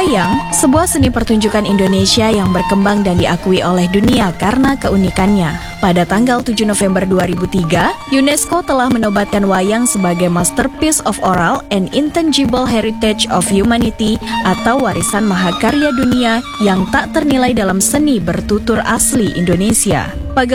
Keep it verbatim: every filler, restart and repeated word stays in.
Wayang, sebuah seni pertunjukan Indonesia yang berkembang dan diakui oleh dunia karena keunikannya. Pada tanggal tujuh November dua ribu tiga, UNESCO telah menobatkan wayang sebagai Masterpiece of Oral and Intangible Heritage of Humanity atau warisan mahakarya dunia yang tak ternilai dalam seni bertutur asli Indonesia.